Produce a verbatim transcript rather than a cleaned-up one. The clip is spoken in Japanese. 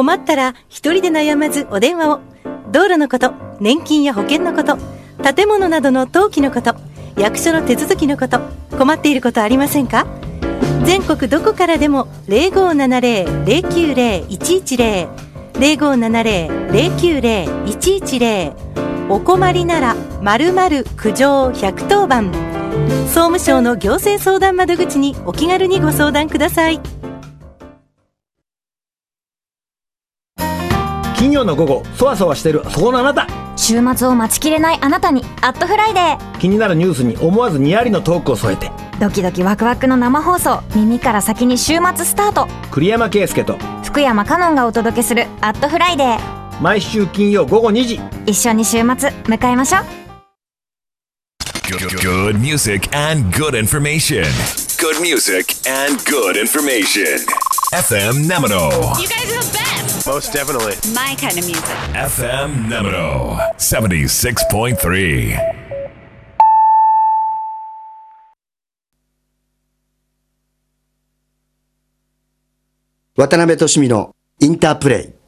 困ったら一人で悩まずお電話を。道路のこと、年金や保険のこと、建物などの登記のこと、役所の手続きのこと、困っていることありませんか？全国どこからでも ゼロごーななゼロ ゼロきゅうゼロ いちいちゼロ ゼロごーななゼロ ゼロきゅうゼロ いちいちゼロ。お困りなら〇〇苦情ひゃくとおばん。総務省の行政相談窓口にお気軽にご相談ください。 金曜の午後、そわそわしてるそこのあなた、 週末を待ちきれないあなたにアットフライデー。 気になるニュースに思わずにやりのトークを添えて、 ドキドキワクワクの生放送、耳から先に週末スタート。 栗山圭介と福山香音がお届けするアットフライデー。 毎週金曜午後にじ、 一緒に週末迎えましょう。 Good music and good information. Good music and good information. エフエム Namino. You guys are the best. Most definitely. My kind of music. エフエム Namino. セブンティシックスポイントスリー. 渡辺俊美のインタープレイ。